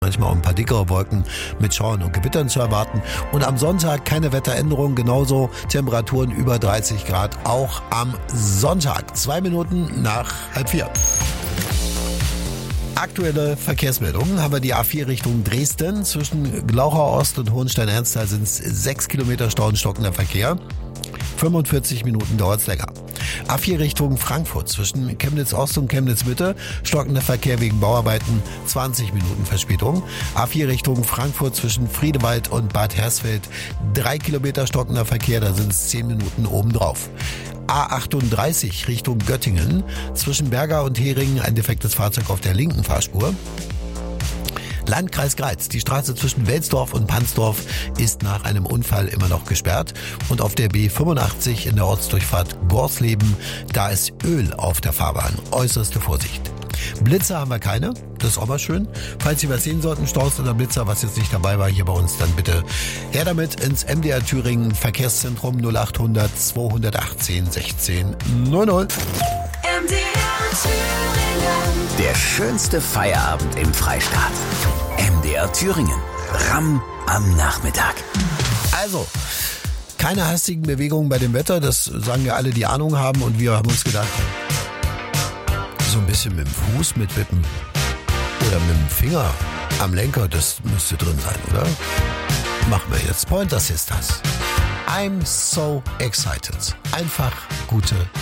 Manchmal auch ein paar dickere Wolken mit Schauern und Gewittern zu erwarten. Und am Sonntag keine Wetteränderung, genauso Temperaturen über 30 Grad, auch am Sonntag. 2 Minuten nach 3:30. Aktuelle Verkehrsmeldungen haben wir die A4 Richtung Dresden. Zwischen Glauchau Ost und Hohenstein-Ernsthal sind es 6 Kilometer Stau und stockender Verkehr. 45 Minuten dauert es länger. A4 Richtung Frankfurt zwischen Chemnitz Ost und Chemnitz Mitte, stockender Verkehr wegen Bauarbeiten, 20 Minuten Verspätung. A4 Richtung Frankfurt zwischen Friedewald und Bad Hersfeld, 3 Kilometer stockender Verkehr, da sind es 10 Minuten obendrauf. A38 Richtung Göttingen, zwischen Berga und Heringen ein defektes Fahrzeug auf der linken Fahrspur. Landkreis Greiz. Die Straße zwischen Welsdorf und Pansdorf ist nach einem Unfall immer noch gesperrt. Und auf der B85 in der Ortsdurchfahrt Gorsleben, da ist Öl auf der Fahrbahn. Äußerste Vorsicht. Blitzer haben wir keine, das ist auch mal schön. Falls Sie was sehen sollten, Staus oder Blitzer, was jetzt nicht dabei war hier bei uns, dann bitte her damit ins MDR Thüringen Verkehrszentrum 0800 218 16 00. MDR Thüringen. Der schönste Feierabend im Freistaat. MDR Thüringen. Ramm am Nachmittag. Also, keine hastigen Bewegungen bei dem Wetter, das sagen ja alle, die Ahnung haben, und wir haben uns gedacht, so ein bisschen mit dem Fuß mitwippen oder mit dem Finger am Lenker, das müsste drin sein, oder? Machen wir jetzt Pointer Sisters. I'm so excited. Einfach gute